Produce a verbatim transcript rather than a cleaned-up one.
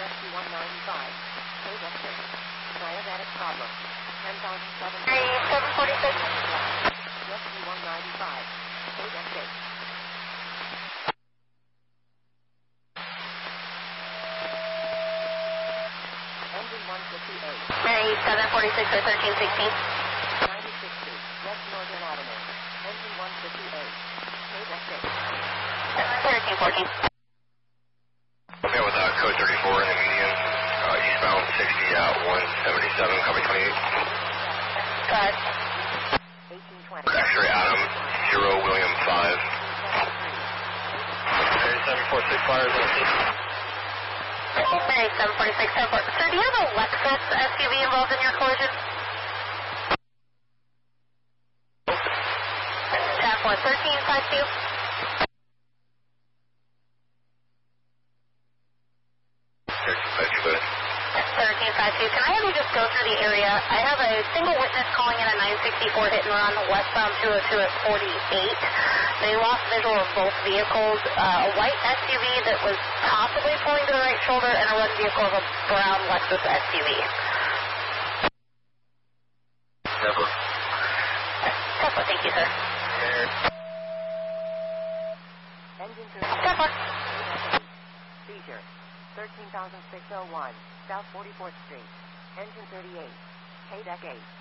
Rescue one ninety-five, code F six. Diabetic problem. ten thousand seven hundred. three seven forty-six. Rescue one ninety-five, code F six. Engine one fifty-eight. Mary seven forty-six or thirteen sixteen. ninety sixty, West Northern Avenue. Engine one fifty-eight, code F six. thirteen fourteen. Okay, with uh, code thirty-four in the median, uh, eastbound sixty at one seventy-seven, copy twenty-eight. Go ahead. eighteen twenty. X-ray Adam, zero William five. seven four six fires on the Mary seven forty-six, ten four. Sir, do you have a Lexus S U V involved in your collision? ten four, thirteen five two. thirteen five two. Can I have you just go through the area? I have a single witness calling in a nine sixty-four hit and run westbound two oh two at forty-eight. They lost visual of both vehicles. Uh, a white S U V that was possibly pulling to the right shoulder and a red vehicle of a brown Lexus S U V. Never. Tesla, thank you, sir. Engine Tesla. Seizure. thirteen thousand six oh one, South forty-fourth Street. Engine thirty-eight, K D E C eight.